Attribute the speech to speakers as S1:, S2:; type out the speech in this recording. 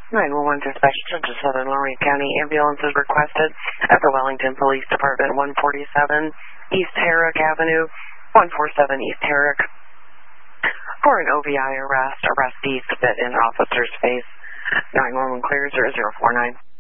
S1: 911 dispatch to Southern Lorraine County. Ambulance is requested at the Wellington Police Department, 147 East Herrick Avenue, 147 East Herrick, for an OVI arrest. Arrestee spit in officer's face. 911 clear 0049.